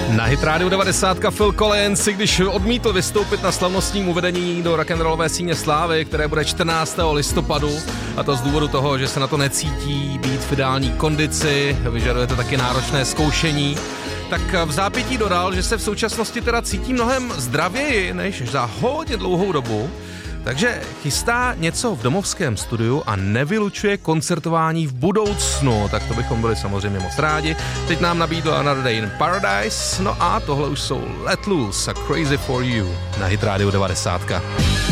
Na Hit Radio 90 Phil Collins, když odmítl vystoupit na slavnostním uvedení do rock'n'rollové síně slávy, které bude 14. listopadu, a to z důvodu toho, že se na to necítí být v ideální kondici, vyžaduje to taky náročné zkoušení, tak v zápětí dodal, že se v současnosti teda cítí mnohem zdravěji než za hodně dlouhou dobu, takže chystá něco v domovském studiu a nevylučuje koncertování v budoucnu, tak to bychom byli samozřejmě moc rádi. Teď nám nabídl Another Day in Paradise, no a tohle už jsou Let Loose a Crazy for You na Hit Radio 90.